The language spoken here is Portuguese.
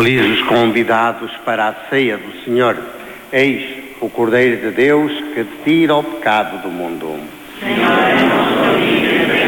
Felizes convidados para a ceia do Senhor, eis o Cordeiro de Deus que tira o pecado do mundo. Senhor, eu não sou digno de